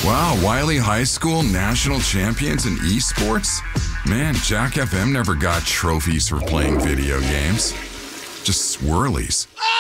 Wow, Wiley High School national champions in esports? Man, Jack FM never got trophies for playing video games. Just swirlies.